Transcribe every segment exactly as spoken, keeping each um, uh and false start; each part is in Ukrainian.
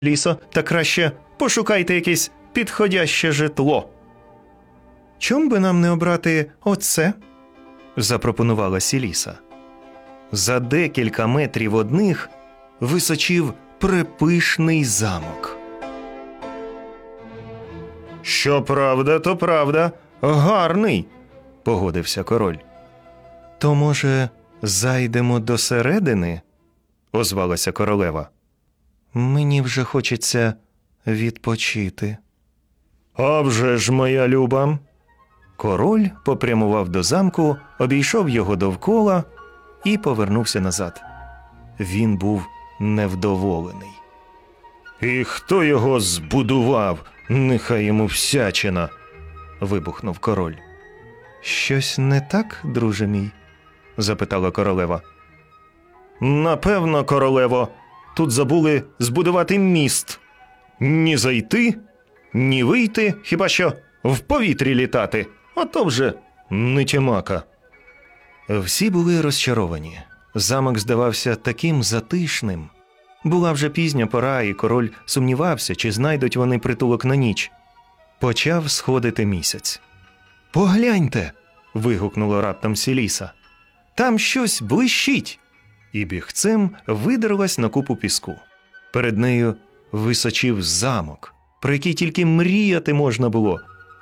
лісо, та краще пошукайте якесь підходяще житло. Чом би нам не обрати оце? Запропонувала Сіліса. За декілька метрів одних височив препишний замок. Що правда, то правда, гарний, погодився король. То, може, зайдемо до середини? Озвалася королева. Мені вже хочеться відпочити. А вже ж, моя люба. Король попрямував до замку, обійшов його довкола і повернувся назад. Він був невдоволений. І хто його збудував? Нехай йому всячина, вибухнув король. Щось не так, друже мій? Запитала королева. Напевно, королево, тут забули збудувати міст. Ні зайти, ні вийти, хіба що в повітрі літати. Ото вже нитімака. Всі були розчаровані. Замок здавався таким затишним. Була вже пізня пора, і король сумнівався, чи знайдуть вони притулок на ніч. Почав сходити місяць. «Погляньте!» – вигукнула раптом Сіліса. «Там щось блищить!» І бігцем видерлась на купу піску. Перед нею височив замок, про який тільки мріяти можна було.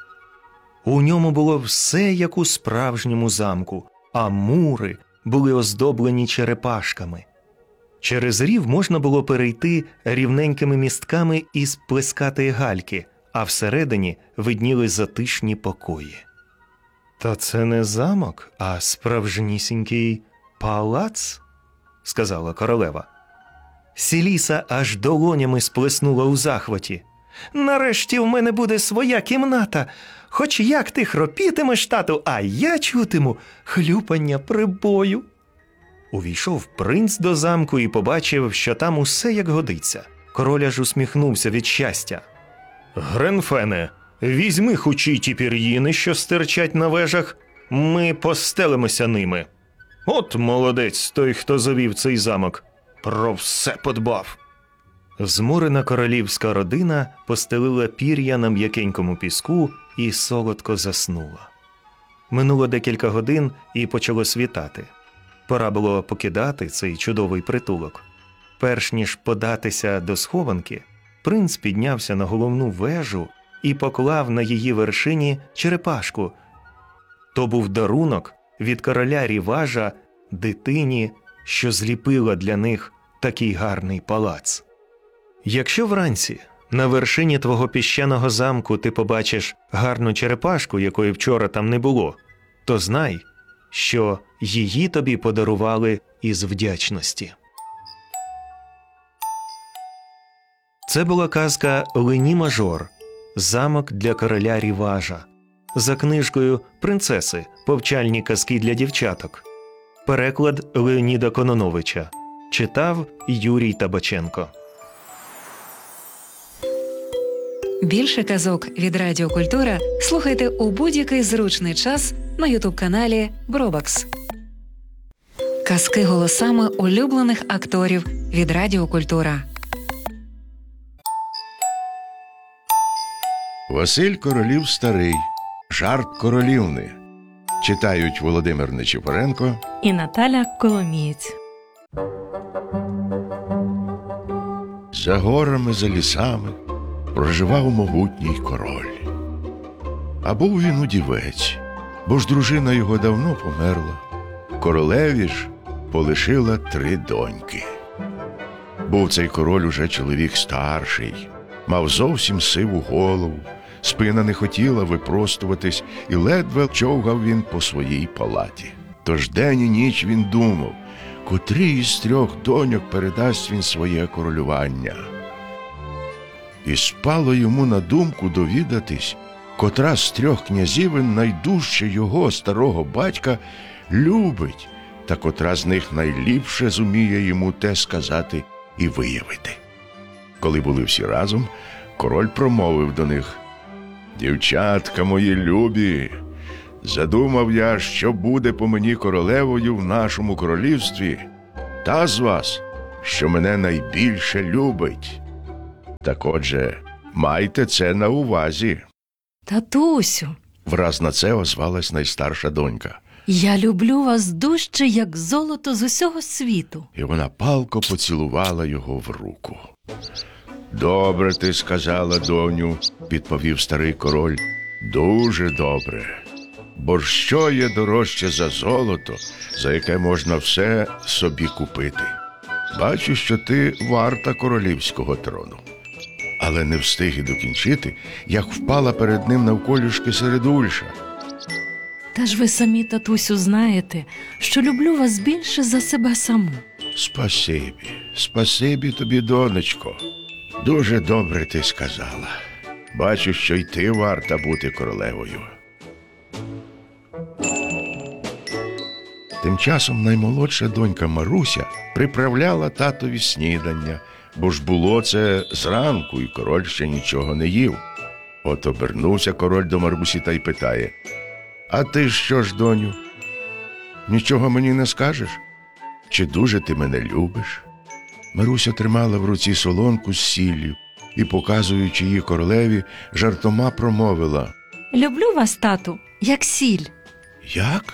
У ньому було все, як у справжньому замку, а мури були оздоблені черепашками. Через рів можна було перейти рівненькими містками із плескатої гальки, а всередині видніли затишні покої. «Та це не замок, а справжнісінький палац», – сказала королева. Сіліса аж долонями сплеснула у захваті. «Нарешті в мене буде своя кімната. Хоч як ти хропітимеш, тату, а я чутиму хлюпання прибою». Увійшов принц до замку і побачив, що там усе як годиться. Король аж усміхнувся від щастя. «Гренфене, візьми хучі ті пір'їни, що стирчать на вежах, ми постелимося ними. От молодець той, хто завів цей замок. Про все подбав». Зморена королівська родина постелила пір'я на м'якенькому піску і солодко заснула. Минуло декілька годин і почало світати. Пора було покидати цей чудовий притулок. Перш ніж податися до схованки, принц піднявся на головну вежу і поклав на її вершині черепашку. То був дарунок від короля Ріважа дитині, що зліпила для них такий гарний палац. Якщо вранці на вершині твого піщаного замку ти побачиш гарну черепашку, якої вчора там не було, то знай, що її тобі подарували із вдячності. Це була казка «Лені-мажор. Замок для короля Ріважа» за книжкою «Принцеси. Повчальні казки для дівчаток». Переклад Леоніда Кононовича. Читав Юрій Табаченко. Більше казок від Радіо Культура слухайте у будь-який зручний час на ютуб-каналі Бробакс. Казки голосами улюблених акторів від Радіо Культура. Василь Королів старий. Жарт королівни. Читають Володимир Нечипоренко і Наталя Коломієць. За горами, за лісами проживав могутній король. А був він удівець, бо ж дружина його давно померла. Королеві ж полишила три доньки. Був цей король уже чоловік старший, мав зовсім сиву голову, спина не хотіла випростуватись, і ледве човгав він по своїй палаті. Тож день і ніч він думав, котрій із трьох доньок передасть він своє королювання. І спало йому на думку довідатись, котра з трьох князівин найдужче його, старого батька, любить, та котра з них найліпше зуміє йому те сказати і виявити. Коли були всі разом, король промовив до них: «Дівчатка мої любі, задумав я, що буде по мені королевою в нашому королівстві, та з вас, що мене найбільше любить. Так отже, майте це на увазі. Татусю, Враз на це озвалась найстарша донька. я люблю вас дужче, як золото з усього світу. І вона палко поцілувала його в руку. «Добре ти сказала, доню», – відповів старий король. «Дуже добре. Бо ж що є дорожче за золото, за яке можна все собі купити? Бачу, що ти варта королівського трону». Але не встиг і докінчити, як впала перед ним навколішки середульша. Та ж ви самі, татусю, знаєте, що люблю вас більше за себе саму. Спасибі, спасибі тобі, донечко. Дуже добре ти сказала. Бачу, що й ти варта бути королевою. Тим часом наймолодша донька Маруся приправляла татові снідання, бо ж було це зранку, і король ще нічого не їв. От обернувся король до Марусі та й питає: «А ти що ж, доню, нічого мені не скажеш? Чи дуже ти мене любиш?» Маруся тримала в руці солонку з сіллю і, показуючи її королеві, жартома промовила: Люблю вас, тату, як сіль. «Як?»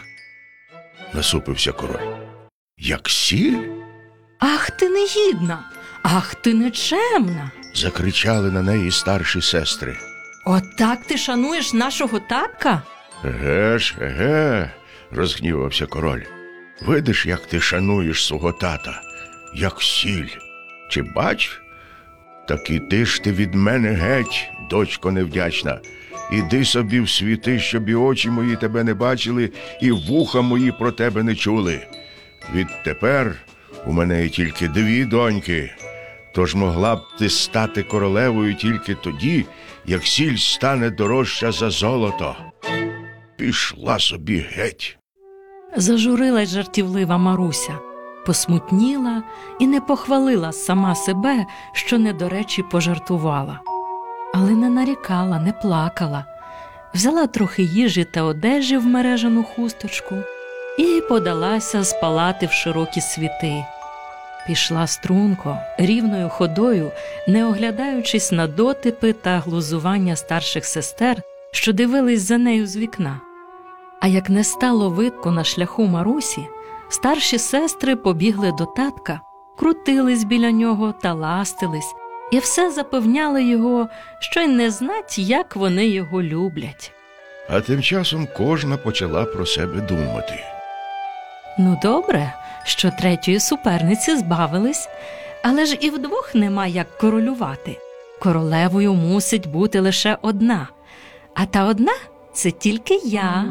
– насупився король. «Як сіль?» Ах, ти негідна! Ах, ти нечемна! – закричали на неї старші сестри. Отак ти шануєш нашого татка? «Еге ж, еге!» – розгнівався король. «Видиш, як ти шануєш свого тата, як сіль. Чи бач? Так іди ж ти від мене геть, дочко невдячна. Іди собі в світи, щоб і очі мої тебе не бачили, і вуха мої про тебе не чули. Відтепер у мене є тільки дві доньки, тож могла б ти стати королевою тільки тоді, як сіль стане дорожча за золото. Пішла собі геть». Зажурилась жартівлива Маруся, посмутніла і не похвалила сама себе, що не до речі пожартувала. Але не нарікала, не плакала. Взяла трохи їжі та одежі в мережану хусточку і подалася з палати в широкі світи. Пішла струнко, рівною ходою, не оглядаючись на дотипи та глузування старших сестер, що дивились за нею з вікна. А як не стало видко на шляху Марусі, старші сестри побігли до татка, крутились біля нього та ластились, і все запевняли його, що й не знать, як вони його люблять. А тим часом кожна почала про себе думати. Ну добре, що третьої суперниці збавились, але ж і вдвох нема як королювати. Королевою мусить бути лише одна, а та одна – це тільки я.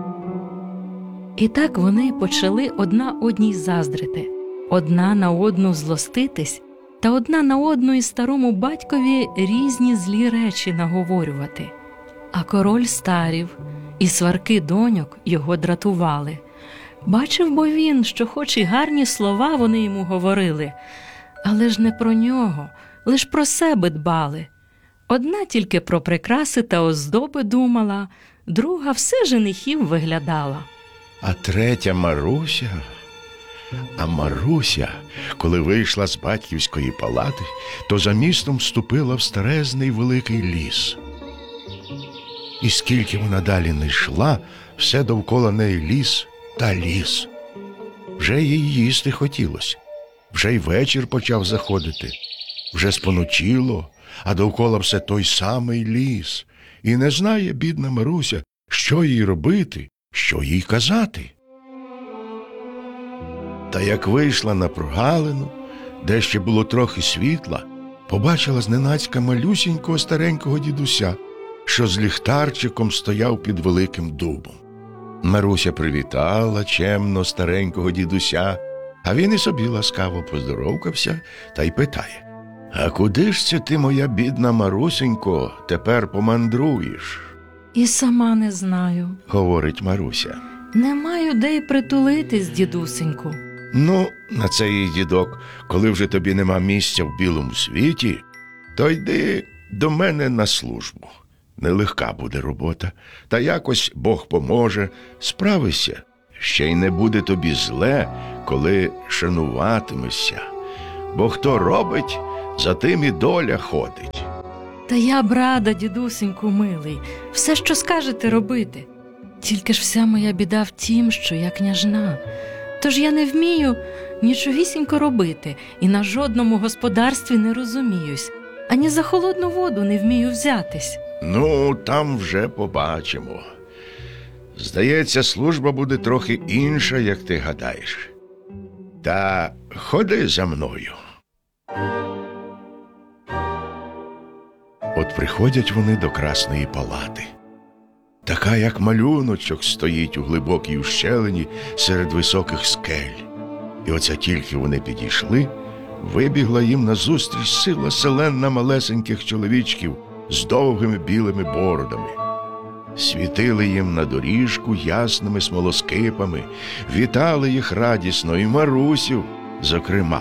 І так вони почали одна одній заздрити, одна на одну злоститись та одна на одну і старому батькові різні злі речі наговорювати. А король старів, і сварки доньок його дратували. Бачив бо він, що хоч і гарні слова вони йому говорили, але ж не про нього, лиш про себе дбали. Одна тільки про прикраси та оздоби думала, друга все женихів виглядала. А третя Маруся... А Маруся, коли вийшла з батьківської палати, то за містом вступила в старезний великий ліс. І скільки вона далі не йшла, все довкола неї ліс та ліс. Вже їй їсти хотілося, вже й вечір почав заходити, вже споночило, а довкола все той самий ліс. І не знає бідна Маруся, що їй робити, що їй казати. Та як вийшла на прогалину, де ще було трохи світла, побачила зненацька малюсінького старенького дідуся, що з ліхтарчиком стояв під великим дубом. Маруся привітала чемно старенького дідуся, а він і собі ласкаво поздоровкався та й питає: «А куди ж це ти, моя бідна Марусенько, тепер помандруєш?» І сама не знаю. – говорить Маруся. Не маю де й притулитись, дідусеньку. «Ну, на це їй, дідок, коли вже тобі нема місця в білому світі, то йди до мене на службу. Нелегка буде робота, та якось Бог поможе, справися. Ще й не буде тобі зле, коли шануватимешся. Бо хто робить, За тим і доля ходить. Та я б рада, дідусеньку милий, все, що скажете, робити. Тільки ж вся моя біда в тім, що я княжна. Тож я не вмію нічогісінько робити і на жодному господарстві не розуміюсь, ані за холодну воду не вмію взятись. Ну, там вже побачимо. Здається, служба буде трохи інша, як ти гадаєш. Та ходи за мною. От приходять вони до Красної палати. Така, як малюночок, стоїть у глибокій ущелині серед високих скель. І оце тільки вони підійшли, вибігла їм назустріч сила селенна малесеньких чоловічків з довгими білими бородами. Світили їм на доріжку ясними смолоскипами, вітали їх радісно і Марусю, зокрема.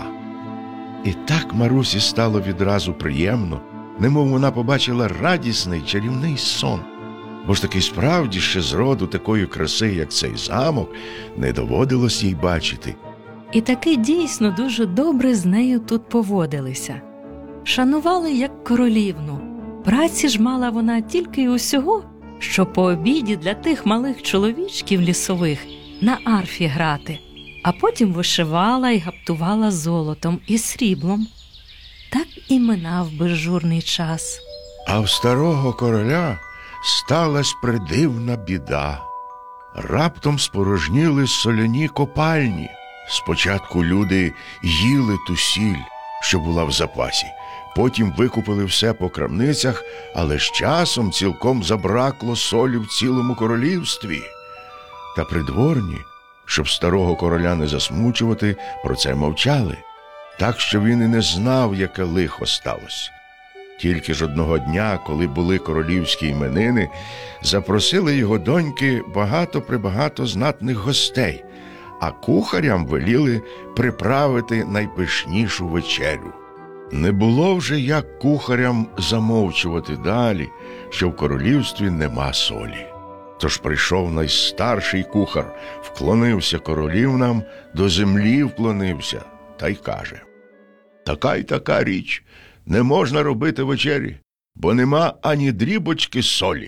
І так Марусі стало відразу приємно, немов вона побачила радісний чарівний сон. Бо ж таки справді ще зроду такої краси, як цей замок, не доводилось їй бачити. І таки дійсно дуже добре з нею тут поводилися. Шанували як королівну. Праці ж мала вона тільки й усього, що по обіді для тих малих чоловічків лісових на арфі грати, а потім вишивала і гаптувала золотом і сріблом. Так і минав безжурний час. А в старого короля сталась придивна біда. Раптом спорожніли соляні копальні. Спочатку люди їли ту сіль, що була в запасі, потім викупили все по крамницях, але з часом цілком забракло солі в цілому королівстві. Та придворні, щоб старого короля не засмучувати, про це мовчали, так що він і не знав, яке лихо сталося. Тільки ж одного дня, коли були королівські іменини, запросили його доньки багато-пребагато знатних гостей, а кухарям веліли приправити найпишнішу вечерю. Не було вже як кухарям замовчувати далі, що в королівстві нема солі. Тож прийшов найстарший кухар, вклонився королівнам, до землі вклонився, та й каже: «Така й така річ, не можна робити вечері, бо нема ані дрібочки солі».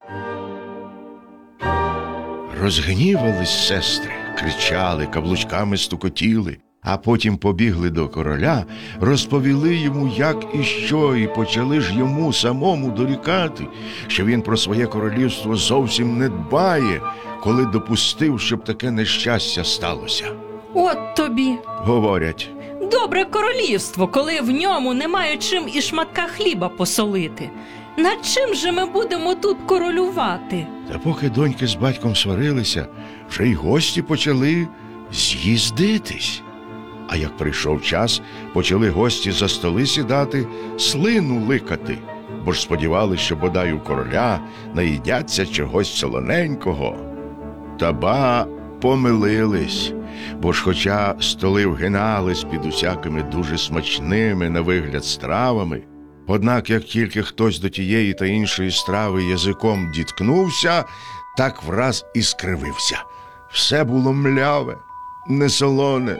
Розгнівались сестри, кричали, каблучками стукотіли, а потім побігли до короля, розповіли йому, як і що, і почали ж йому самому дорікати, що він про своє королівство зовсім не дбає, коли допустив, щоб таке нещастя сталося. От тобі! Говорять: Добре королівство, коли в ньому немає чим і шматка хліба посолити. Над чим же ми будемо тут королювати? Та поки доньки з батьком сварилися, вже й гості почали з'їздитись. А як прийшов час, почали гості за столи сідати, слину ликати, бо ж сподівались, що бодай у короля наїдяться чогось солоненького. Та ба помилились, бо ж хоча столи вгинались під усякими дуже смачними на вигляд стравами, однак як тільки хтось до тієї та іншої страви язиком діткнувся, так враз і скривився. Все було мляве, несолоне.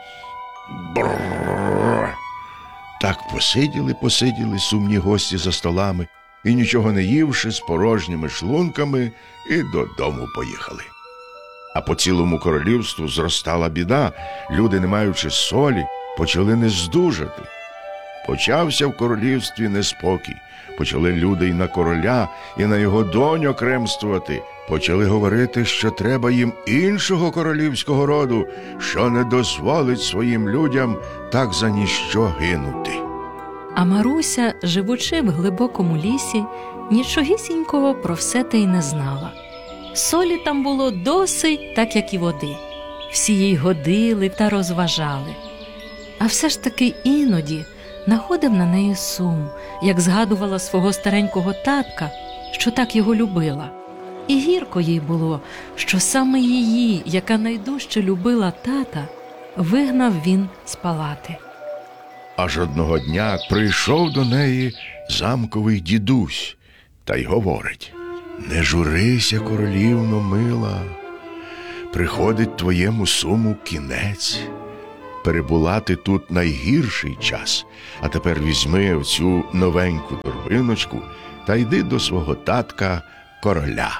Брррррр. Так посиділи-посиділи сумні гості за столами і, нічого не ївши, з порожніми шлунками і додому поїхали. А по цілому королівству зростала біда, люди, не маючи солі, почали нездужати. Почався в королівстві неспокій, почали люди й на короля, і на його доню кремствувати, почали говорити, що треба їм іншого королівського роду, що не дозволить своїм людям так за ніщо гинути. А Маруся, живучи в глибокому лісі, нічогісінького про все те й не знала. Солі там було досить, так як і води. Всі їй годили та розважали. А все ж таки іноді находив на неї сум, як згадувала свого старенького татка, що так його любила. І гірко їй було, що саме її, яка найдужче любила тата, вигнав він з палати. Аж одного дня прийшов до неї замковий дідусь та й говорить: «Не журися, королівно мила, приходить твоєму суму кінець. перебула ти тут найгірший час. А тепер візьми оцю новеньку торбиночку та йди до свого татка короля.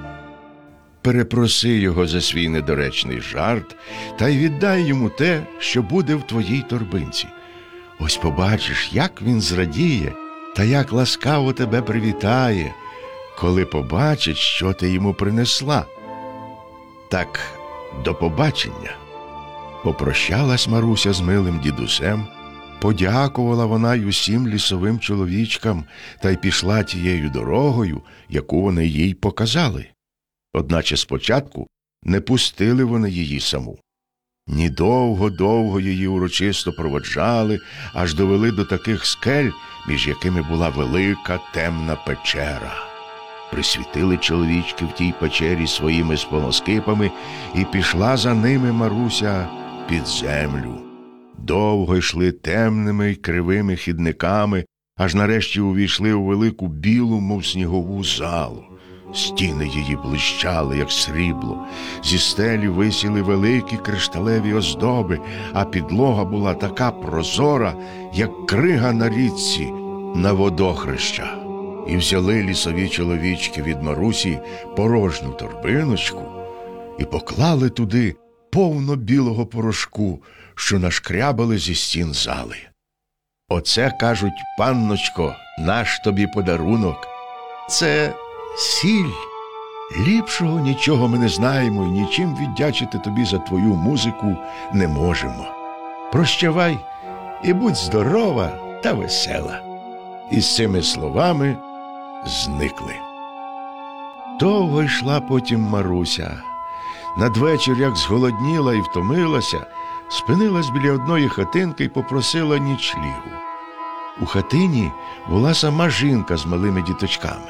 Перепроси його за свій недоречний жарт та й віддай йому те, що буде в твоїй торбинці. Ось побачиш, як він зрадіє та як ласкаво тебе привітає, коли побачить, що ти йому принесла. Так, до побачення. Попрощалась Маруся з милим дідусем, подякувала вона й усім лісовим чоловічкам та й пішла тією дорогою, яку вони їй показали. Одначе спочатку не пустили вони її саму. Ні довго-довго її урочисто проводжали, аж довели до таких скель, між якими була велика темна печера. Присвітили чоловічки в тій печері своїми смолоскипами, і пішла за ними Маруся під землю. Довго йшли темними й кривими хідниками, аж нарешті увійшли у велику білу, мов снігову залу. Стіни її блищали, як срібло, зі стелі висіли великі кришталеві оздоби, а підлога була така прозора, як крига на річці на водохреща. І взяли лісові чоловічки від Марусі порожню торбиночку і поклали туди повно білого порошку, що нашкрябали зі стін зали. Оце, кажуть, панночко, наш тобі подарунок. Це сіль. Ліпшого нічого ми не знаємо і нічим віддячити тобі за твою музику не можемо. Прощавай і будь здорова та весела. І з цими словами зникли. Довго йшла потім Маруся. Надвечір, як зголодніла і втомилася, спинилась біля одної хатинки і попросила нічлігу. У хатині була сама жінка з малими діточками.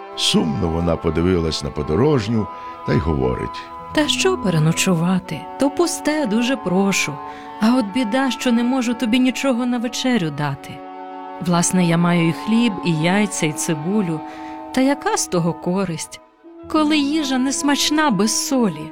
Сумно вона подивилась на подорожню та й говорить: Та що переночувати? То пусте, дуже прошу. А от біда, що не можу тобі нічого на вечерю дати. Власне, я маю і хліб, і яйця, і цибулю. Та яка з того користь, коли їжа не смачна без солі?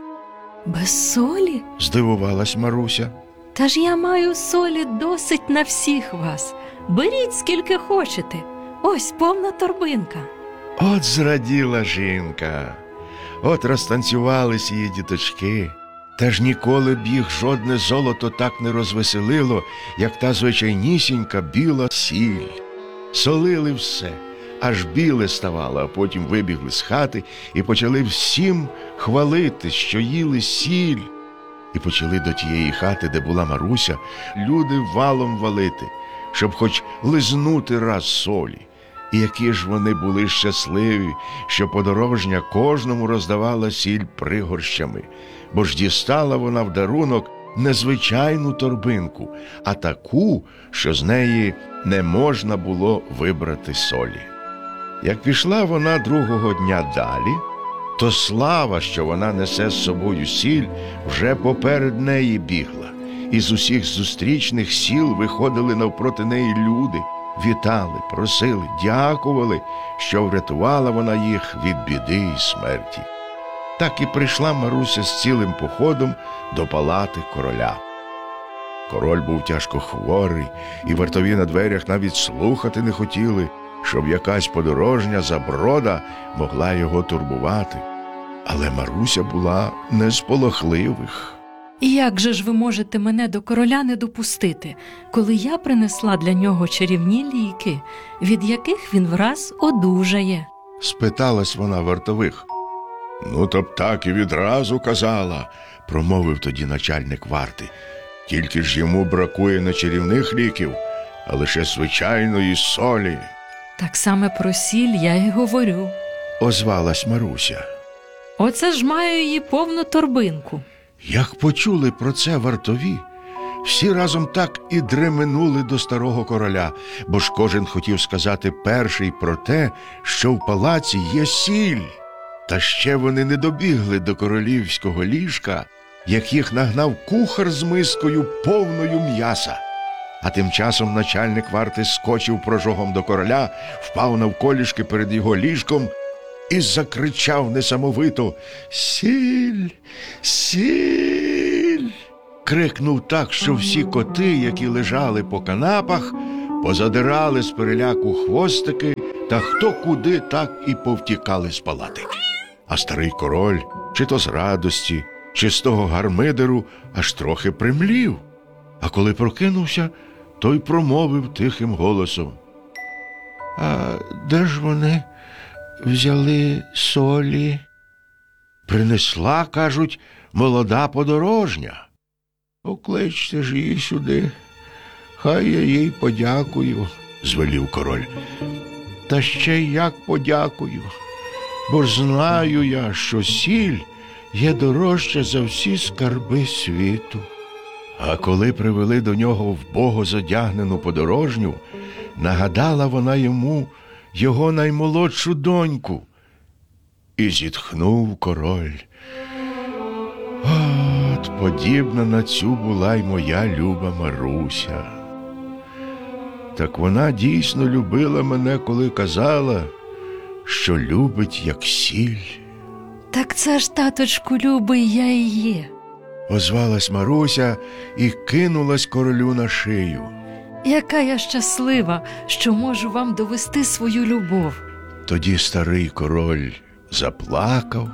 Без солі? Здивувалась Маруся. Та ж я маю солі досить на всіх вас. Беріть, скільки хочете. Ось повна торбинка. От зраділа жінка. От розтанцювались її діточки. Та ж ніколи б їх жодне золото так не розвеселило, як та звичайнісінька біла сіль. Солили все, аж біле ставало, а потім вибігли з хати і почали всім хвалити, що їли сіль. І почали до тієї хати, де була Маруся, люди валом валити, щоб хоч лизнути раз солі. І які ж вони були щасливі, що подорожня кожному роздавала сіль пригорщами, бо ж дістала вона в дарунок незвичайну торбинку, а таку, що з неї не можна було вибрати солі. Як пішла вона другого дня далі, то слава, що вона несе з собою сіль, вже поперед неї бігла. І з усіх зустрічних сіл виходили навпроти неї люди, вітали, просили, дякували, що врятувала вона їх від біди і смерті. Так і прийшла Маруся з цілим походом до палати короля. Король був тяжко хворий, і вартові на дверях навіть слухати не хотіли, щоб якась подорожня заброда могла його турбувати. Але Маруся була не з полохливих. І як же ж ви можете мене до короля не допустити, коли я принесла для нього чарівні ліки, від яких він враз одужає? Спиталась вона вартових. Ну, то б так і відразу казала, промовив тоді начальник варти. Тільки ж йому бракує не чарівних ліків, а лише звичайної солі. Так саме про сіль я й говорю. Озвалась Маруся. Оце ж маю її повну торбинку. Як почули про це вартові, всі разом так і дременули до старого короля, бо ж кожен хотів сказати перший про те, що в палаці є сіль. Та ще вони не добігли до королівського ліжка, як їх нагнав кухар з мискою повною м'яса. А тим часом начальник варти скочив прожогом до короля, впав навколішки перед його ліжком і закричав несамовито: «Сіль! Сіль!» крикнув так, що всі коти, які лежали по канапах, позадирали з переляку хвостики, та хто куди, так і повтікали з палати. А старий король, чи то з радості, чи з того гармидеру, аж трохи примлів. А коли прокинувся, той промовив тихим голосом: «А де ж вони взяли солі?» «Принесла, кажуть, молода подорожня». «Покличте ж її сюди, хай я їй подякую», – звелів король. «Та ще й як подякую, бо ж знаю я, що сіль є дорожча за всі скарби світу». А коли привели до нього вбого задягнену подорожню, нагадала вона йому його наймолодшу доньку. І зітхнув король: «От, подібна на цю була й моя люба Маруся. Так вона дійсно любила мене, коли казала, що любить як сіль». Так це ж, таточку любий, я і є. Озвалась Маруся і кинулась королю на шию. Яка я щаслива, що можу вам довести свою любов. Тоді старий король заплакав,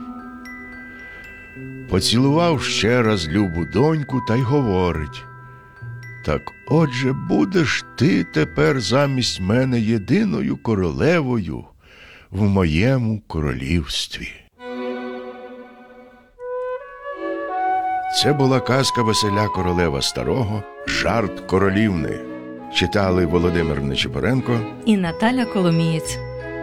поцілував ще раз любу доньку та й говорить: «Так отже будеш ти тепер замість мене єдиною королевою в моєму королівстві». Це була казка Василя Королева Старого «Жарт королівни». Читали Володимир Нечипоренко І Наталя Коломієць.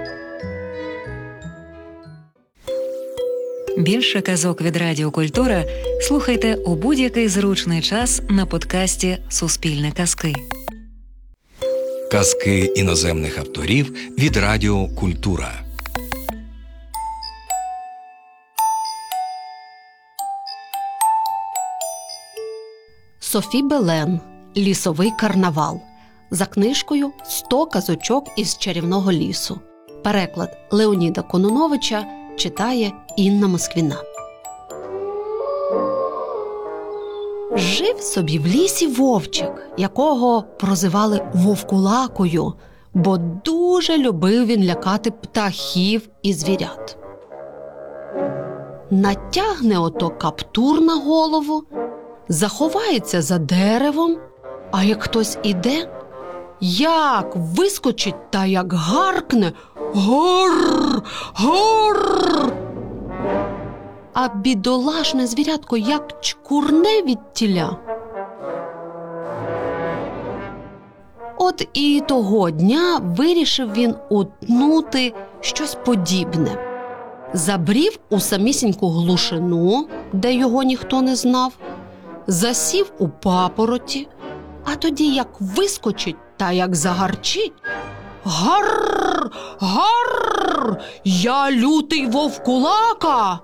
Більше казок від Радіо Культура слухайте у будь-який зручний час на подкасті «Суспільне казки». Казки іноземних авторів від Радіо Культура. Софі Белен «Лісовий карнавал» за книжкою «сто казочок із чарівного лісу». Переклад Леоніда Конуновича читає Інна Москвіна. Жив собі в лісі вовчик, якого прозивали Вовкулакою, бо дуже любив він лякати птахів і звірят. Натягне ото каптур на голову, заховається за деревом, а як хтось іде, як вискочить та як гаркне: «Гор! Гор!» А бідолашне звірятко як чкурне відтіля. От і того дня вирішив він утнути щось подібне. Забрів у самісіньку глушину, де його ніхто не знав, засів у папороті, а тоді як вискочить та як загарчить: «Гарр! Гарр! Я лютий Вовкулака!»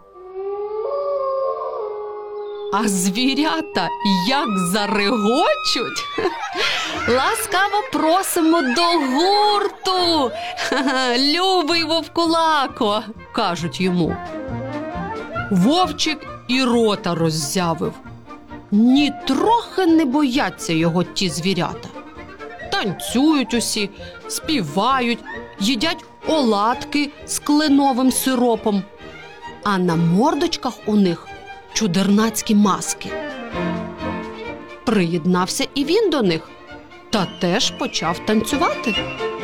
А звірята як зарегочуть: «Ласкаво просимо до гурту! Любий Вовкулако!» – кажуть йому. Вовчик і рота роззявив. Нітрохи не бояться його ті звірята. Танцюють усі, співають, їдять оладки з кленовим сиропом, а на мордочках у них чудернацькі маски. Приєднався і він до них, та теж почав танцювати.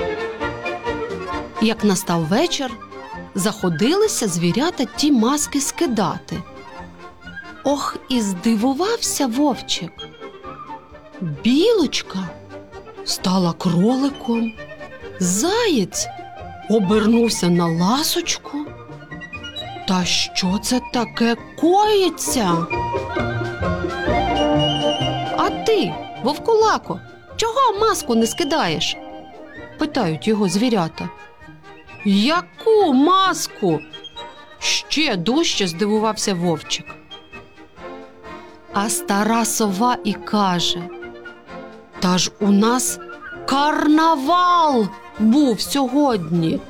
Як настав вечір, заходилися звірята ті маски скидати. Ох, і здивувався вовчик. Білочка стала кроликом, заєць обернувся на ласочку. Та що це таке коїться? А ти, Вовкулако, чого маску не скидаєш? Питають його звірята. Яку маску? Ще дужче здивувався вовчик. А стара сова і каже: та ж у нас карнавал був сьогодні.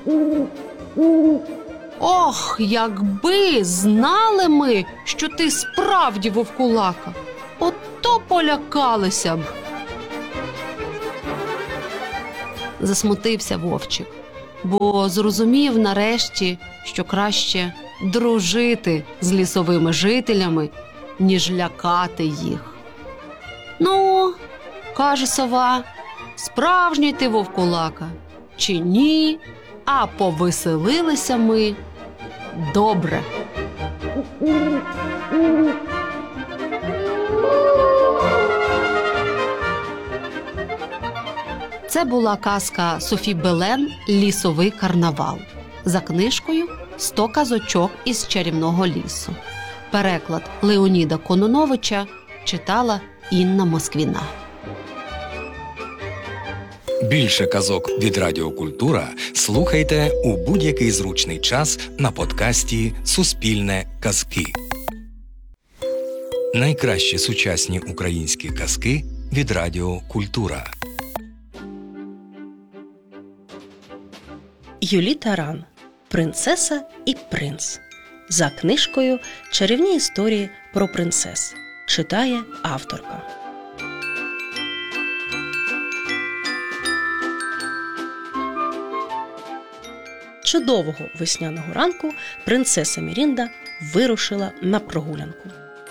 Ох, якби знали ми, що ти справді Вовкулака, от то полякалися б. Засмутився вовчик, бо зрозумів нарешті, що краще дружити з лісовими жителями, ніж лякати їх. «Ну, – каже сова, – справжній ти вовкулака, чи ні, а повеселилися ми добре». Це була казка Софі Белен «Лісовий карнавал» за книжкою «Сто казочок із чарівного лісу». Переклад Леоніда Кононовича читала Інна Москвіна. Більше казок від Радіо Культура слухайте у будь-який зручний час на подкасті «Суспільне казки». Найкращі сучасні українські казки від Радіо Культура. Юлі Таран «Принцеса і принц» за книжкою «Чарівні історії про принцес» читає авторка. Чудового весняного ранку принцеса Мірінда вирушила на прогулянку.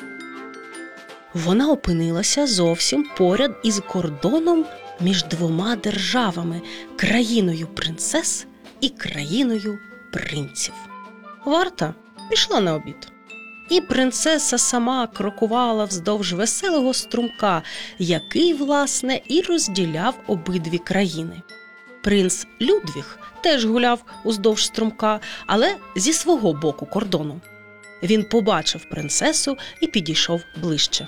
Вона опинилася зовсім поряд із кордоном між двома державами – країною принцес і країною принців. Варта пішла на обід. І принцеса сама крокувала вздовж веселого струмка, який, власне, і розділяв обидві країни. Принц Людвіг теж гуляв уздовж струмка, але зі свого боку кордону. Він побачив принцесу і підійшов ближче.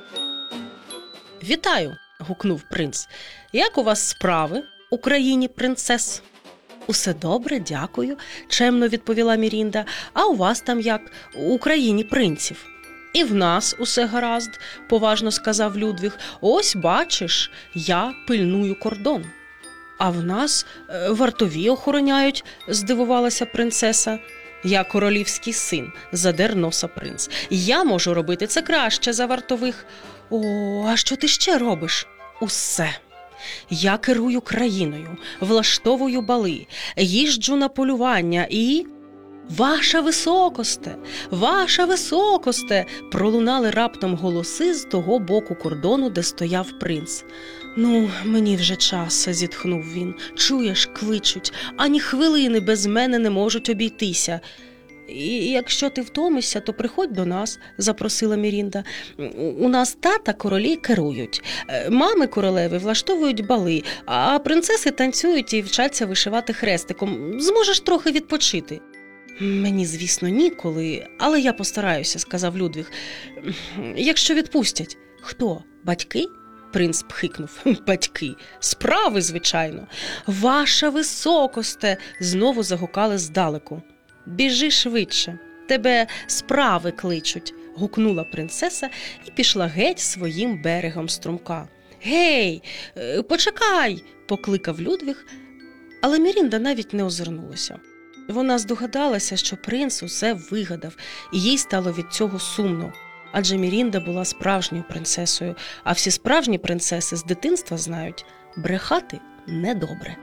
«Вітаю!» – гукнув принц. «Як у вас справи у країні принцес?» «Усе добре, дякую», – чемно відповіла Мірінда. «А у вас там як? У країні принців?» «І в нас усе гаразд», – поважно сказав Людвіг. «Ось, бачиш, я пильную кордон». «А в нас вартові охороняють», – здивувалася принцеса. «Я королівський син», – задер носа принц. «Я можу робити це краще за вартових». «О, а що ти ще робиш?» «Усе. Я керую країною, влаштовую бали, їжджу на полювання і...» «Ваша високосте! Ваша високосте!» – пролунали раптом голоси з того боку кордону, де стояв принц. «Ну, мені вже час», – зітхнув він. «Чуєш, кличуть, ані хвилини без мене не можуть обійтися». «І якщо ти втомишся, то приходь до нас», – запросила Мірінда. «У нас тата королі керують, мами королеви влаштовують бали, а принцеси танцюють і вчаться вишивати хрестиком. Зможеш трохи відпочити». «Мені, звісно, ніколи, але я постараюся», – сказав Людвіг. «Якщо відпустять». «Хто? Батьки?» Принц пхикнув. «Батьки. Справи, звичайно». «Ваша високосте!» – знову загукали здалеку. «Біжи швидше, тебе справи кличуть», – гукнула принцеса і пішла геть своїм берегом струмка. «Гей, почекай!» – покликав Людвіг, але Мірінда навіть не озирнулася. Вона здогадалася, що принц усе вигадав, і їй стало від цього сумно. Адже Мірінда була справжньою принцесою, а всі справжні принцеси з дитинства знають – брехати недобре.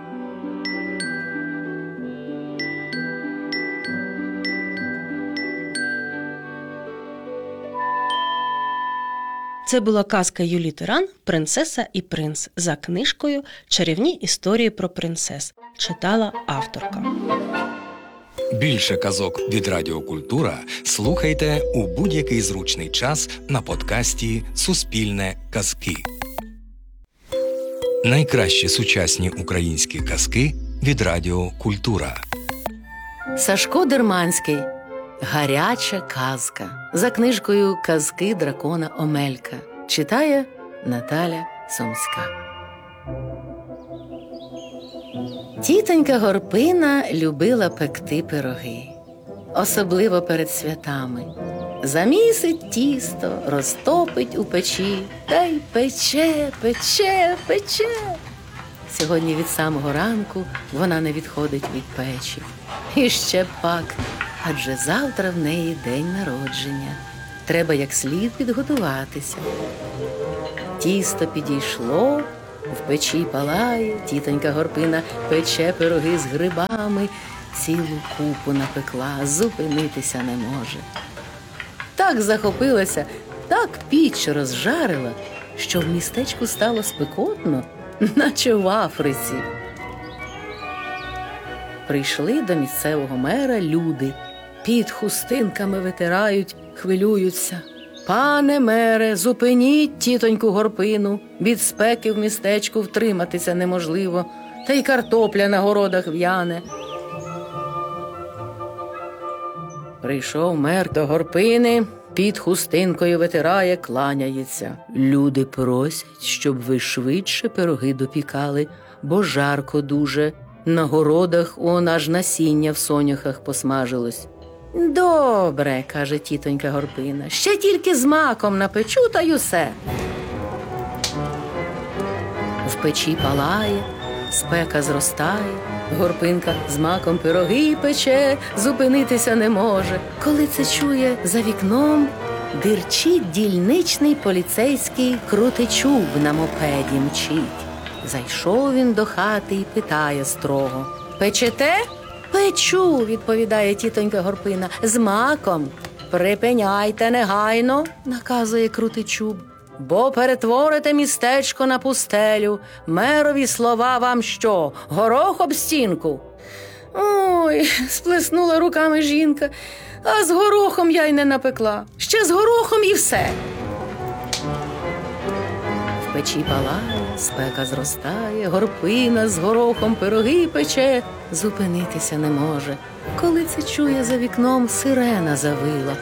Це була казка Юлі Таран «Принцеса і принц» за книжкою «Чарівні історії про принцес» читала авторка. Більше казок від Радіо Культура слухайте у будь-який зручний час на подкасті «Суспільне казки». Найкращі сучасні українські казки від Радіо Культура. Сашко Дерманський. Гаряча казка. За книжкою «Казки дракона Омелька». Читає Наталя Сумська. Тітонька Горпина любила пекти пироги. Особливо перед святами. Замісить тісто, розтопить у печі, та й пече, пече, пече. Сьогодні від самого ранку вона не відходить від печі. І ще пак, адже завтра в неї день народження. треба як слід підготуватися. Тісто підійшло, в печі палає, тітонька Горпина пече пироги з грибами, цілу купу напекла, зупинитися не може. Так захопилася, так піч розжарила, що в містечку стало спекотно, наче в Африці. Прийшли до місцевого мера люди, під хустинками витирають, хвилюються. Пане мере, зупиніть тітоньку Горпину, від спеки в містечку втриматися неможливо, та й картопля на городах в'яне. Прийшов мер до Горпини, під хустинкою витирає, кланяється. Люди просять, щоб ви швидше пироги допікали, бо жарко дуже. На городах он аж насіння в соняхах посмажилось. Добре, каже тітонька Горпина, ще тільки з маком напечу, та й усе. В печі палає, спека зростає, Горпинка з маком пироги пече, зупинитися не може. Коли це чує, за вікном дирчить дільничний поліцейський Крутичуб на мопеді мчить. Зайшов він до хати і питає строго: «Печете?» «Печу», – відповідає тітонька Горпина, – «з маком». «Припиняйте негайно», – наказує Крутичуб, «бо перетворите містечко на пустелю. Мерові слова вам що, горох об стінку?» «Ой», – сплеснула руками жінка, «а з горохом я й не напекла. Ще з горохом і все». В печі палає, спека зростає, Горпина з горохом пироги пече, зупинитися не може. Коли це чує, за вікном сирена завила.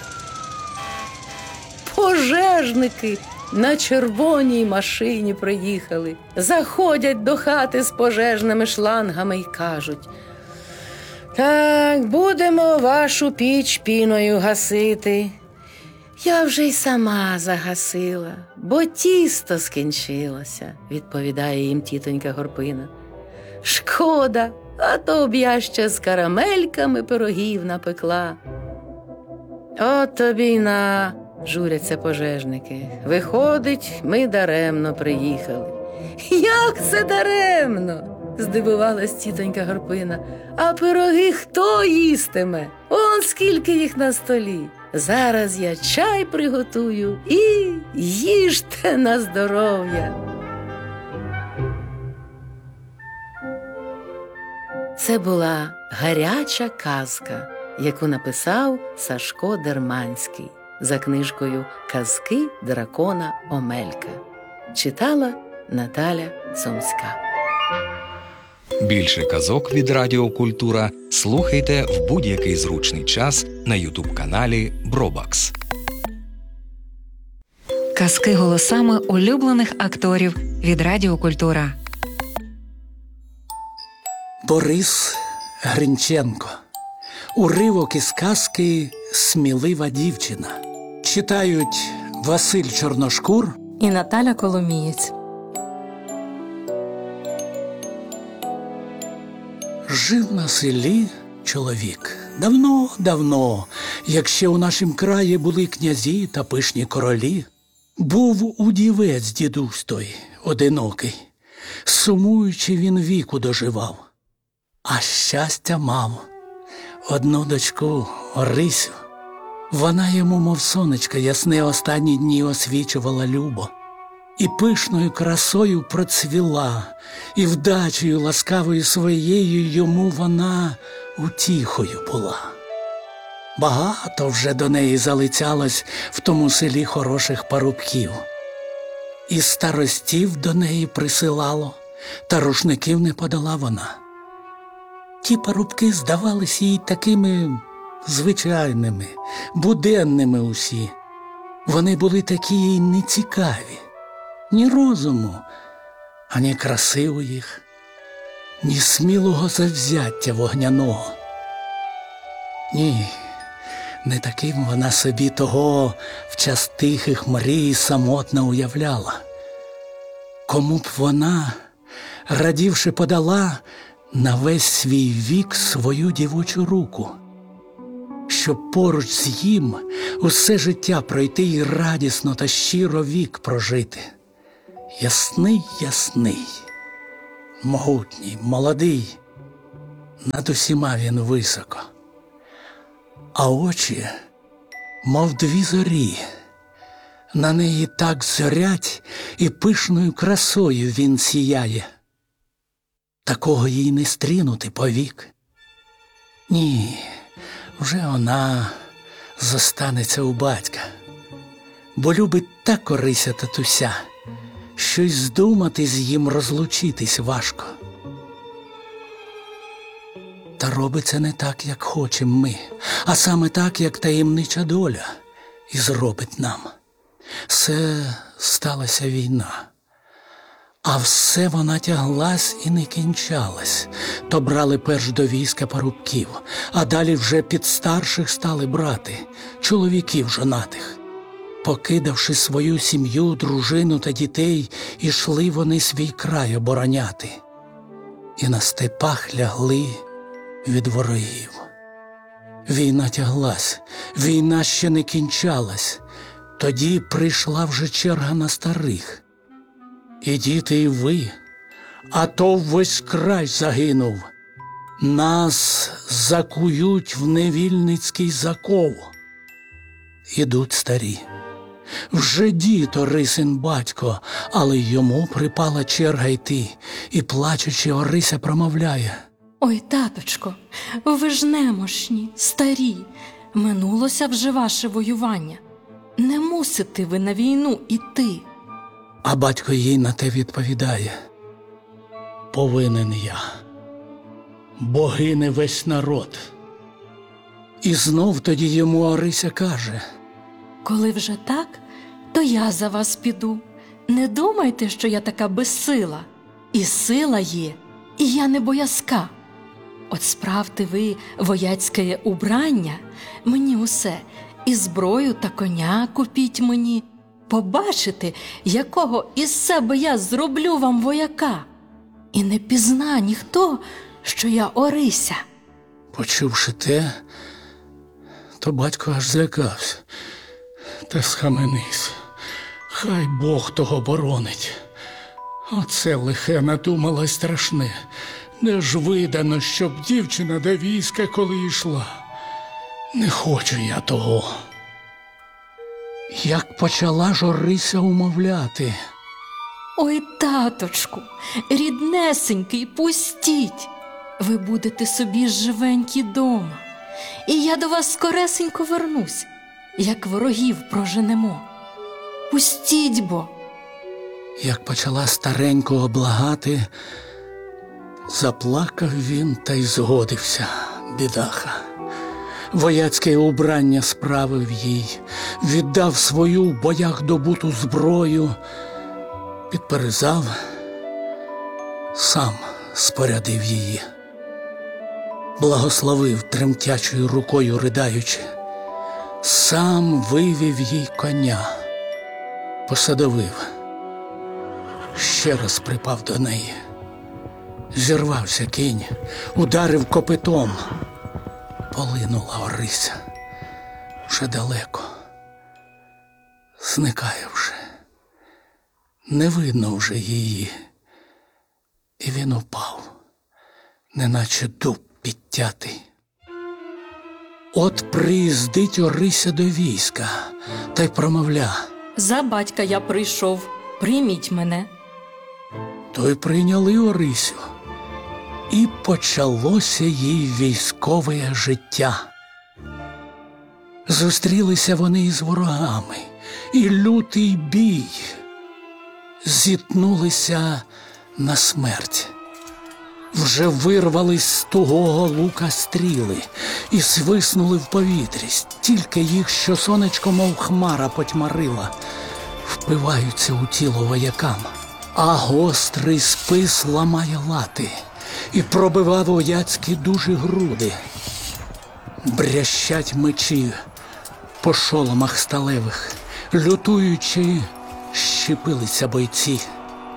Пожежники на червоній машині приїхали. Заходять до хати з пожежними шлангами й кажуть: «Так, будемо вашу піч піною гасити». «Я вже й сама загасила, бо тісто скінчилося», – відповідає їм тітонька Горпина. «Шкода, а то б я ще з карамельками пирогів напекла». «От тобі й на», – журяться пожежники. «Виходить, ми даремно приїхали». «Як це даремно?» – здивувалась тітонька Горпина. «А пироги хто їстиме? Он скільки їх на столі. Зараз я чай приготую і їжте на здоров'я». Це була гаряча казка, яку написав Сашко Дерманський за книжкою «Казки дракона Омелька». Читала Наталя Сумська. Більше казок від Радіо Культура слухайте в будь-який зручний час на ютуб-каналі Бробакс. Казки голосами улюблених акторів від Радіо Культура. Борис Гринченко. Уривок із казки «Смілива дівчина». Читають Василь Чорношкур І Наталя Коломієць. Жив на селі чоловік. Давно-давно, як ще у нашім краї були князі та пишні королі, був удівець дідусь той, одинокий. Сумуючи, він віку доживав. А щастя мав. Одну дочку, Орисю. Вона йому, мов сонечко, ясне останні дні освічувала любо. І пишною красою процвіла, і вдачею ласкавою своєю йому вона утіхою була. Багато вже до неї залицялось в тому селі хороших парубків. І старостів до неї присилало, та рушників не подала вона. Ті парубки здавались їй такими звичайними, буденними усі. Вони були такі їй нецікаві. Ні розуму, ані краси у їх, ні смілого завзяття вогняного. Ні, не таким вона собі того в час тихих мрій самотно уявляла. Кому б вона, радівши, подала на весь свій вік свою дівочу руку, щоб поруч з їм усе життя пройти і радісно та щиро вік прожити. Ясний, ясний, могутній, молодий, над усіма він високо. А очі, мов дві зорі, на неї так зорять, і пишною красою він сіяє. Такого їй не стрінути повік. Ні, вже вона зостанеться у батька, бо любить так Орися татуся, що й здумати з їм розлучитись важко. Та робиться не так, як хочем ми, а саме так, як таємнича доля і зробить нам. Все сталася війна, а все вона тяглась і не кінчалась. То брали перш до війська парубків, а далі вже під старших стали брати, чоловіків жонатих. Покидавши свою сім'ю, дружину та дітей, ішли вони свій край обороняти. І на степах лягли від ворогів. Війна тяглась, війна ще не кінчалась. Тоді прийшла вже черга на старих. І діти, і ви, а то весь край загинув. Нас закують в невільницький заков. Ідуть старі. Вже дід Орисин батько, але йому припала черга йти, і, плачучи, Орися промовляє: Ой, таточко, ви ж немощні, старі, минулося вже ваше воювання. Не мусите ви на війну іти. А батько їй на те відповідає: повинен я, бо гине весь народ. І знов тоді йому Орися каже: Коли вже так, то я за вас піду. Не думайте, що я така безсила. І сила є, і я не боязка. От справте ви вояцьке убрання, мені усе, і зброю та коня купіть мені. Побачите, якого із себе я зроблю вам вояка. І не пізна ніхто, що я Орися. Почувши те, то батько аж злякався та схаменився. Хай Бог того боронить. Оце лихе надумала страшне. Не ж видано, щоб дівчина до війська коли йшла. Не хочу я того. Як почала ж Орися умовляти: Ой, таточку, ріднесенький, пустіть. Ви будете собі живенькі дома. І я до вас скоресенько вернусь, як ворогів проженемо. Пустіть бо. Як почала старенького благати, заплакав він та й згодився, бідаха. Вояцьке убрання справив їй, віддав свою в боях добуту зброю, підперезав, сам спорядив її. Благословив тремтячою рукою ридаючи, сам вивів їй коня, посадовив, ще раз припав до неї. Зірвався кінь, ударив копитом. Полинула Орися. Вже далеко. Зникає вже. Не видно вже її. І він упав, неначе дуб підтятий. От приїздить Орися до війська, та й промовля: За батька я прийшов, прийміть мене. То й прийняли Орисю. І почалося їй військове життя. Зустрілися вони із ворогами, і лютий бій. Зіткнулися на смерть. Вже вирвались з тугого лука стріли і свиснули в повітрі. Стільки їх, що сонечко, мов хмара, потьмарила, впиваються у тіло воякам. А гострий спис ламає лати і пробивав вояцькі дужі груди. Брящать мечі по шоломах сталевих, лютуючи, щепилися бойці.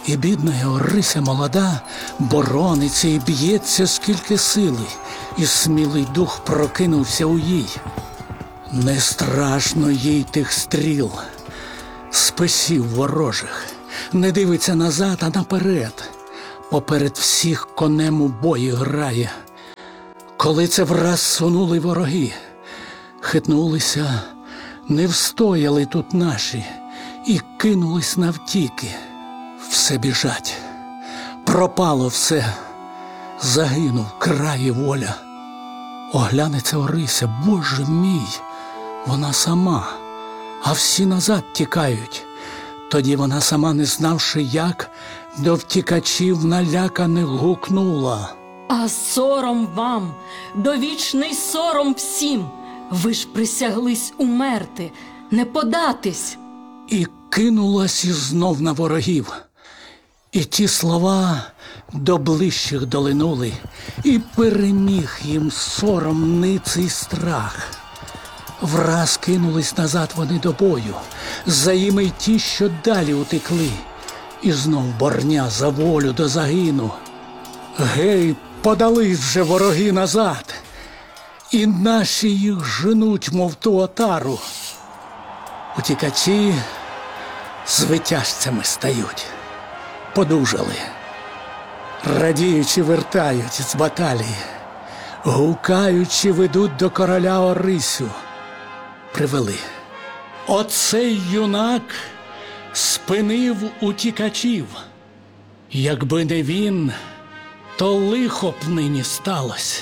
І бідна Орися молода борониться і б'ється скільки сили, і смілий дух прокинувся у їй. Не страшно їй тих стріл, списів ворожих, не дивиться назад, а наперед. Поперед всіх конем у бої грає. Коли це враз сунули вороги, хитнулися, не встояли тут наші і кинулись навтіки. Все біжать, пропало все, загинув край і воля. Оглянеться Орися, Боже мій, вона сама, а всі назад тікають. Тоді вона сама, не знавши як, до втікачів наляканих гукнула. А сором вам, довічний сором всім, ви ж присяглись умерти, не податись. І кинулась ізнов на ворогів. І ті слова до ближчих долинули, і переміг їм сором, ниций страх. Враз кинулись назад вони до бою, за іми й ті, що далі утекли, і знов борня за волю до загину. Гей, подались вже вороги назад, і наші їх женуть, мов ту отару. Утікачі звитяжцями стають, подужали, радіючи вертають з баталії, гукаючи ведуть до короля Орисю. Привели. Оцей юнак спинив утікачів. Якби не він, то лихо б нині сталося.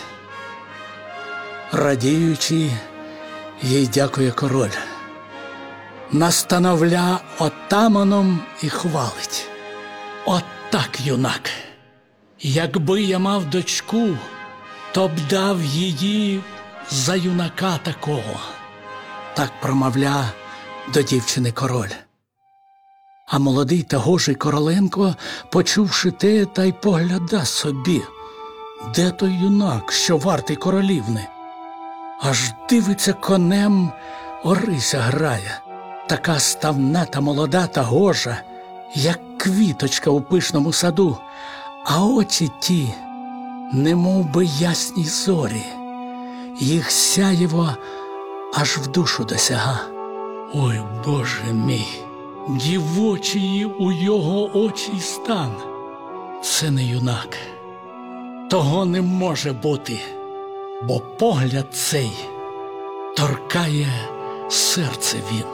Радіючи, їй дякує король. Настановля отаманом і хвалить. От так, юнак, якби я мав дочку, то б дав її за юнака такого. Так промовля до дівчини король. А молодий та гожий Короленко, почувши те, та й погляда собі. Де той юнак, що вартий королівни? Аж дивиться, конем Орися грає. Така ставна та молода та гожа, як квіточка у пишному саду, а очі ті, немов би ясні зорі, їх сяєво аж в душу досяга. Ой, Боже мій, дівочий у його очі стан. Це не юнак, того не може бути, бо погляд цей торкає серце він.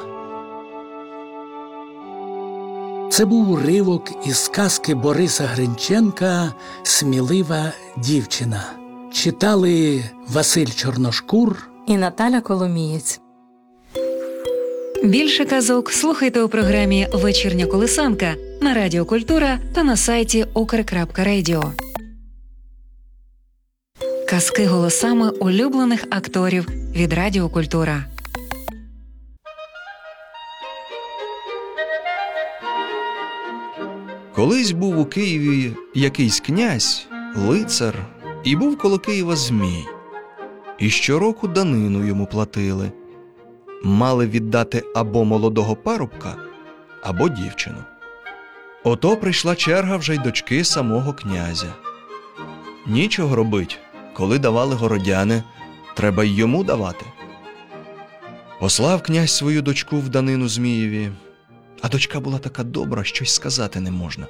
Це був уривок із казки Бориса Гринченка «Смілива дівчина». Читали Василь Чорношкур І Наталя Коломієць. Більше казок слухайте у програмі «Вечірня колисанка» на Радіо Культура та на сайті укр крапка радіо. Казки голосами улюблених акторів від Радіо Культура. Колись був у Києві якийсь князь, лицар, і був коло Києва змій. І щороку данину йому платили. Мали віддати або молодого парубка, або дівчину. Ото прийшла черга вже й дочки самого князя. Нічого робить, коли давали городяни, треба й йому давати. Послав князь свою дочку в данину Змієві, а дочка була така добра, що й сказати не можна.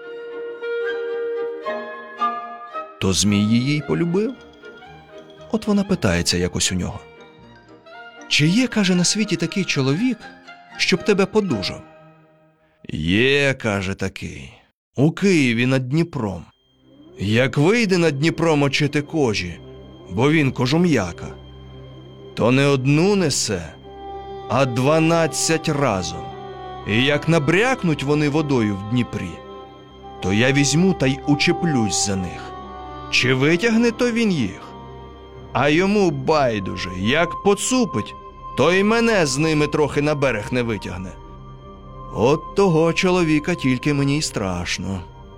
То Змій її й полюбив. От вона питається якось у нього. Чи є, каже, на світі такий чоловік, щоб тебе подужав? Є, каже, такий, у Києві над Дніпром. Як вийде над Дніпром очити кожі, бо він кожум'яка, то не одну несе, а дванадцять разом. І як набрякнуть вони водою в Дніпрі, то я візьму та й учеплюсь за них. Чи витягне то він їх? А йому байдуже, як поцупить, то й мене з ними трохи на берег не витягне. От того чоловіка тільки мені й страшно.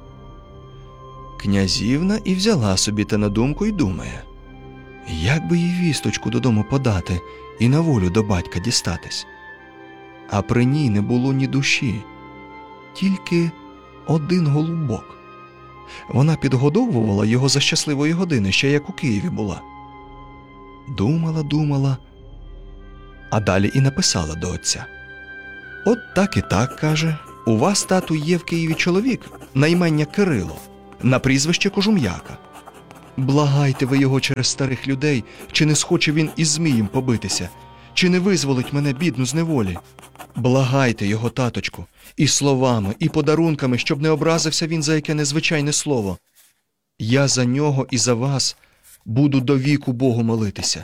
Князівна і взяла собі те на думку й думає, як би їй вісточку додому подати і на волю до батька дістатись. А при ній не було ні душі, тільки один голубок. Вона підгодовувала його за щасливої години, ще як у Києві була. Думала, думала, а далі і написала до отця. От так і так, каже, у вас, тату, є в Києві чоловік на ім'я Кирило, на прізвище Кожум'яка. Благайте ви його через старих людей, чи не схоче він із Змієм побитися, чи не визволить мене, бідну, з неволі. Благайте його, таточку, і словами, і подарунками, щоб не образився він за яке незвичайне слово. Я за нього і за вас буду до віку Богу молитися.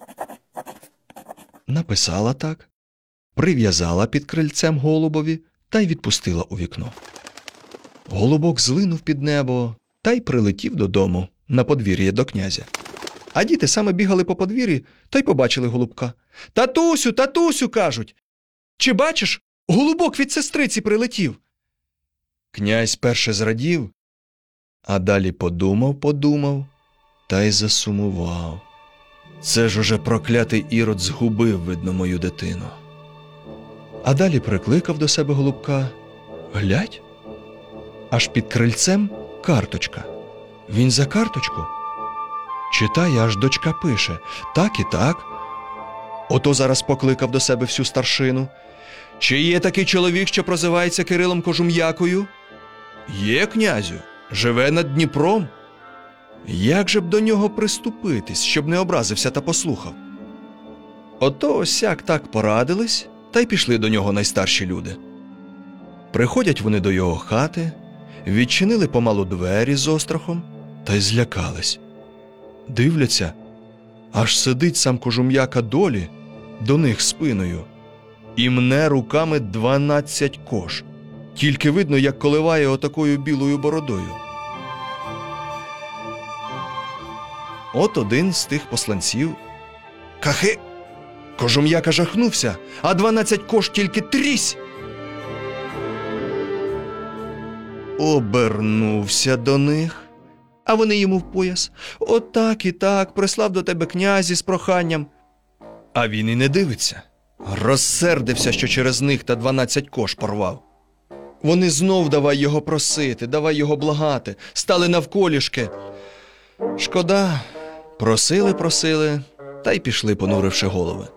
Написала так, прив'язала під крильцем голубові та й відпустила у вікно. Голубок злинув під небо та й прилетів додому на подвір'я до князя. А діти саме бігали по подвір'ї та й побачили голубка. «Татусю, татусю!» – кажуть. «Чи бачиш, голубок від сестриці прилетів?» Князь перше зрадів, а далі подумав-подумав та й засумував. Це ж уже проклятий Ірод згубив, видно, мою дитину. А далі прикликав до себе голубка. Глядь, аж під крильцем карточка. Він за карточку читає, аж дочка пише. Так і так. Ото зараз покликав до себе всю старшину. Чи є такий чоловік, що прозивається Кирилом Кожум'якою? Є, князю, живе над Дніпром. Як же б до нього приступитись, щоб не образився та послухав? Ото осяк так порадились, та й пішли до нього найстарші люди. Приходять вони до його хати, відчинили помалу двері з острахом та й злякались. Дивляться, аж сидить сам Кожум'яка долі до них спиною і мне руками дванадцять кож. Тільки видно, як коливає отакою білою бородою. От один з тих посланців. Кахи! Кожум'яка жахнувся, а дванадцять кож тільки трісь. Обернувся до них, а вони йому в пояс. Отак і так, прислав до тебе князі з проханням. А він і не дивиться. Розсердився, що через них та дванадцять кож порвав. Вони знов давай його просити, давай його благати, стали навколішки. Шкода, просили-просили, та й пішли, понуривши голови.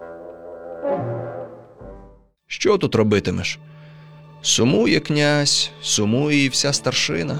Що тут робитимеш? Сумує князь, сумує і вся старшина.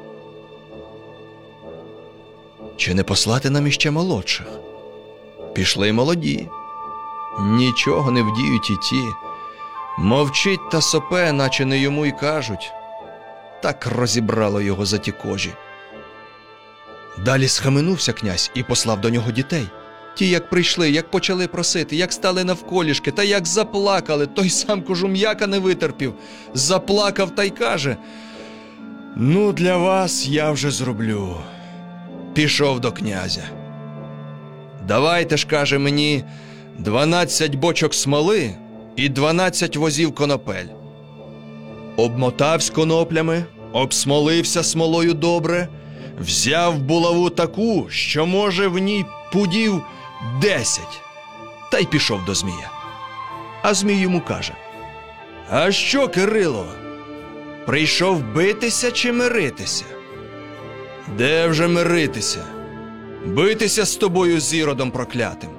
Чи не послати нам іще молодших? Пішли молоді. Нічого не вдіють і ті. Мовчить та сопе, наче не йому й кажуть. Так розібрало його за ті кожі. Далі схаменувся князь і послав до нього дітей. Ті, як прийшли, як почали просити, як стали навколішки, та як заплакали, той сам Кожум'яка не витерпів. Заплакав та й каже: «Ну, для вас я вже зроблю». Пішов до князя. «Давайте ж, каже, мені дванадцять бочок смоли і дванадцять возів конопель». Обмотавсь коноплями, обсмолився смолою добре, взяв булаву таку, що, може, в ній пудів десять, та й пішов до Змія. А Змій йому каже: «А що, Кирило, прийшов битися чи миритися?» «Де вже миритися? Битися з тобою, з Іродом проклятим».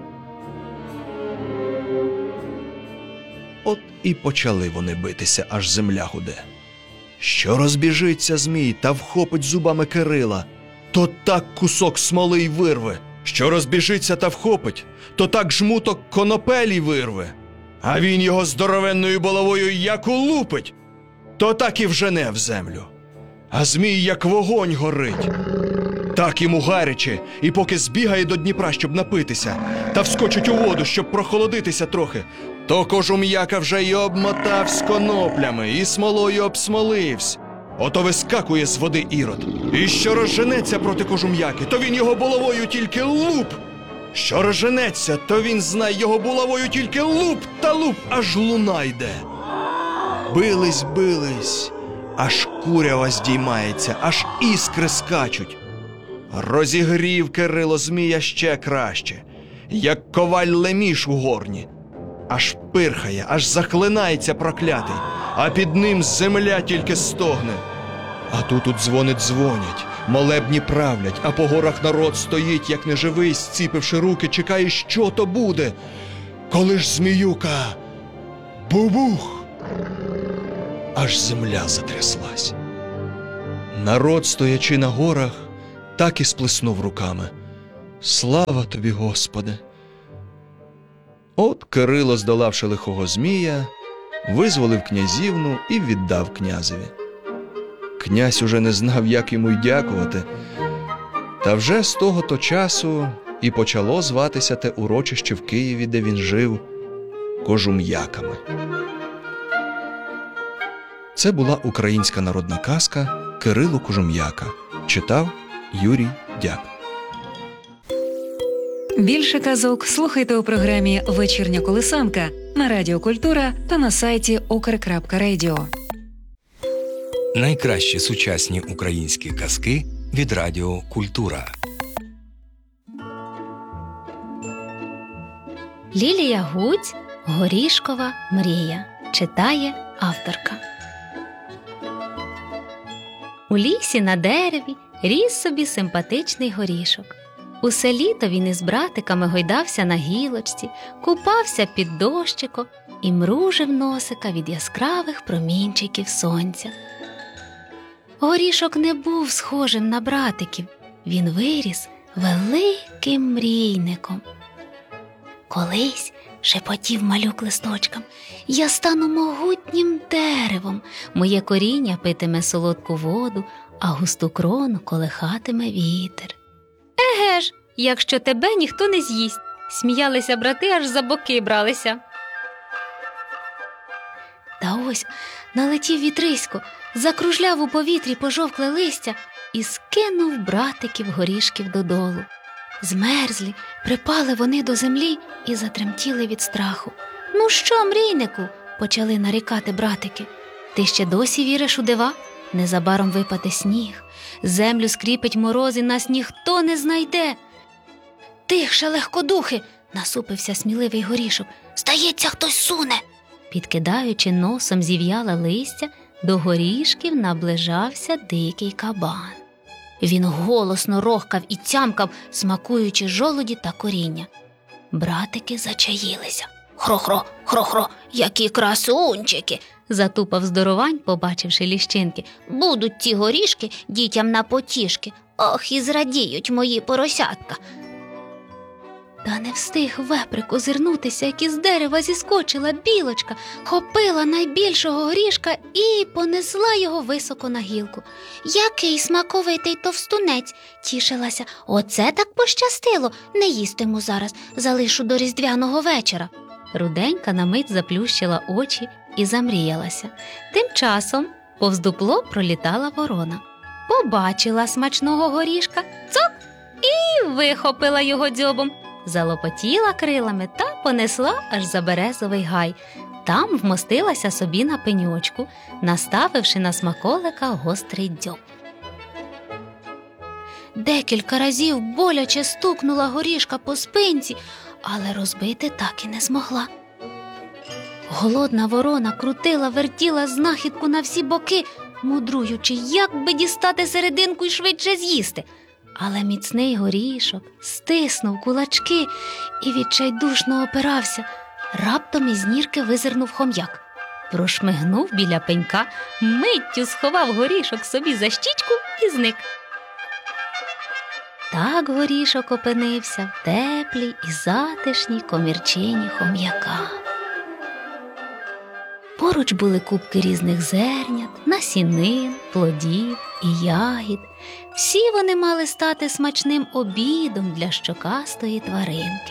От і почали вони битися, аж земля гуде. Що розбіжиться Змій та вхопить зубами Кирила, то так кусок смоли й вирве. Що розбіжиться та вхопить, то так жмуток конопелі вирве. А він його здоровенною булавою як улупить, то так і вжене в землю. А Змій як вогонь горить. Так йому гаряче, і поки збігає до Дніпра, щоб напитися, та вскочить у воду, щоб прохолодитися трохи, то Кожум'яка вже й обмотавсь коноплями, і смолою обсмоливсь. Ото вискакує з води Ірод. І що розженеться проти Кожум'яки, то він його булавою тільки луп. Що розженеться, то він, знай, його булавою тільки луп та луп, аж луна йде. Бились, бились, аж курява здіймається, аж іскри скачуть. Розігрів Кирило Змія ще краще, як коваль леміш у горні. Аж пирхає, аж захлинається проклятий, а під ним земля тільки стогне. А тут тут дзвонить дзвонять, молебні правлять, а по горах народ стоїть, як неживий, зціпивши руки, чекає, що то буде. Коли ж зміюка бубух, аж земля затряслась. Народ, стоячи на горах, так і сплеснув руками. Слава тобі, Господи! От Кирило, здолавши лихого змія, визволив князівну і віддав князеві. Князь уже не знав, як йому й дякувати. Та вже з того-то часу і почало зватися те урочище в Києві, де він жив, Кожум'яками. Це була українська народна казка «Кирило Кожум'яка». Читав Юрій Дяк. Більше казок слухайте у програмі «Вечірня колисанка» на Радіо Культура та на сайті укр крапка радіо. Найкращі сучасні українські казки від Радіо Культура. Лілія Гудзь «Горішкова мрія». Читає авторка. У лісі на дереві ріс собі симпатичний горішок. Усе літо він із братиками гойдався на гілочці, купався під дощиком і мружив носика від яскравих промінчиків сонця. Горішок не був схожим на братиків, він виріс великим мрійником. Колись, шепотів малюк листочкам, я стану могутнім деревом, моє коріння питиме солодку воду, а густу крону колихатиме вітер. Еге ж, якщо тебе ніхто не з'їсть, сміялися брати, аж за боки бралися. Та ось налетів вітрисько, закружляв у повітрі пожовкле листя і скинув братиків горішків додолу. Змерзлі, припали вони до землі і затремтіли від страху. «Ну що, мрійнику?» – почали нарікати братики. «Ти ще досі віриш у дива? Незабаром випаде сніг. Землю скріпить мороз, і нас ніхто не знайде». «Тихше, легкодухи!» – насупився сміливий горішок. «Здається, хтось суне!» Підкидаючи носом зів'яле листя, до горішків наближався дикий кабан. Він голосно рохкав і цямкав, смакуючи жолуді та коріння. Братики зачаїлися. «Хро-хро, хро-хро, які красунчики!» – затупав здоровань, побачивши ліщинки. «Будуть ті горішки дітям на потішки. Ох, і зрадіють мої поросятка!» Та не встиг веприк озирнутися, як із дерева зіскочила білочка, хопила найбільшого горішка і понесла його високо на гілку. «Який смаковитий товстунець!» – тішилася. «Оце так пощастило! Не їстиму зараз, залишу до різдвяного вечора!» Руденька на мить заплющила очі і замріялася. Тим часом повз дупло пролітала ворона. Побачила смачного горішка, цок, і вихопила його дзьобом. Залопотіла крилами та понесла аж за березовий гай. Там вмостилася собі на пеньочку, наставивши на смаколика гострий дзьоб. Декілька разів боляче стукнула горішка по спинці, але розбити так і не змогла. Голодна ворона крутила, вертіла знахідку на всі боки, мудруючи, як би дістати серединку і швидше з'їсти. Але міцний горішок стиснув кулачки і відчайдушно опирався. Раптом із нірки визирнув хом'як. Прошмигнув біля пенька, миттю сховав горішок собі за щічку і зник. Так горішок опинився в теплій і затишній комірчині хом'яка. Поруч були купки різних зернят, насінин, плодів і ягід. Всі вони мали стати смачним обідом для щокастої тваринки.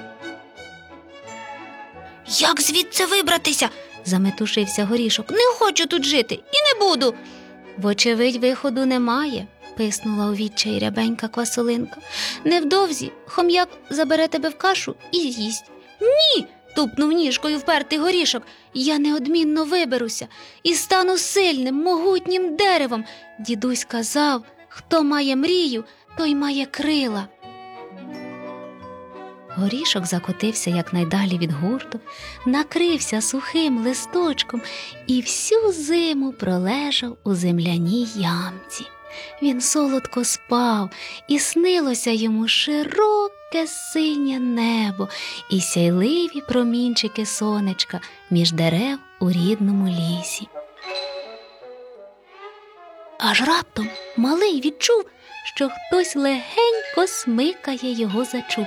«Як звідси вибратися?» – заметушився горішок. «Не хочу тут жити і не буду!» «Вочевидь, виходу немає», – писнула у відчаї рябенька квасолинка. «Невдовзі хом'як забере тебе в кашу і з'їсть». «Ні!» – тупнув ніжкою впертий горішок. «Я неодмінно виберуся і стану сильним, могутнім деревом. Дідусь казав, хто має мрію, той має крила». Горішок закотився якнайдалі від гурту, накрився сухим листочком і всю зиму пролежав у земляній ямці. Він солодко спав, і снилося йому широке синє небо і сяйливі промінчики сонечка між дерев у рідному лісі. Аж раптом малий відчув, що хтось легенько смикає його за чуб.